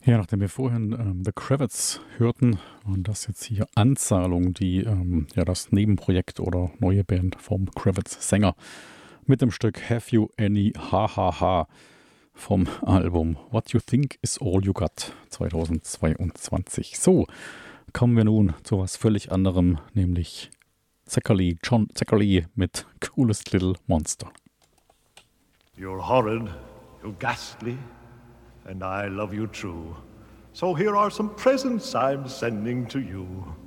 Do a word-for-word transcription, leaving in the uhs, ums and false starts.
Ja, nachdem wir vorhin ähm, The Kravitz hörten und das jetzt hier Anzahlung, die ähm, ja das Nebenprojekt oder neue Band vom Kravitz-Sänger mit dem Stück Have You Any Ha Ha Ha vom Album What You Think Is All You Got zweitausendzweiundzwanzig. So, kommen wir nun zu was völlig anderem, nämlich Zachary, John Zachary mit Coolest Little Monster. You're horrid, you're ghastly, and I love you true. So here are some presents I'm sending to you.